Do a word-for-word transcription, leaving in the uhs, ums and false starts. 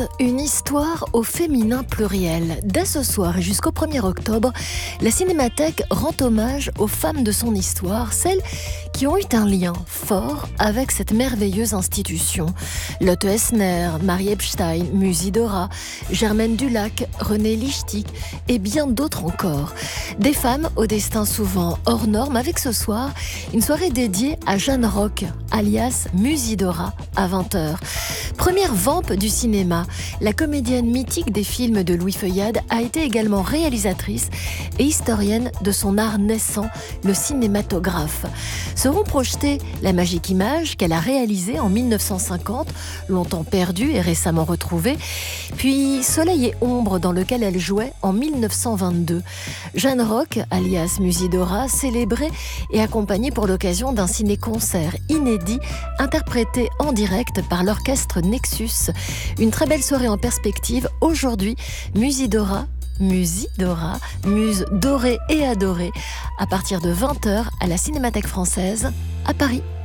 Française, une histoire au féminin pluriel. Dès ce soir et jusqu'au premier octobre, la Cinémathèque rend hommage aux femmes de son histoire, celles qui ont eu un lien fort avec cette merveilleuse institution. Lotte Hessner, Marie Epstein, Musidora, Germaine Dulac, Renée Lichtig et bien d'autres encore. Des femmes au destin souvent hors norme, avec ce soir une soirée dédiée à Jeanne Roch, alias Musidora, à vingt heures. Première vampe du cinéma, la comédienne mythique des films de Louis Feuillade a été également réalisatrice et historienne de son art naissant, le cinématographe. Seront projetées la magique image qu'elle a réalisée en mille neuf cent cinquante, longtemps perdue et récemment retrouvée, puis Soleil et ombre dans lequel elle jouait en mille neuf cent vingt-deux. Jeanne Roch, alias Musidora, célébrée et accompagnée pour l'occasion d'un ciné-concert inédit interprété en direct par l'orchestre Nexus. Une très belle soirée en perspective. Aujourd'hui, Musidora, Musidora, muse dorée et adorée, à partir de vingt heures à la Cinémathèque française à Paris.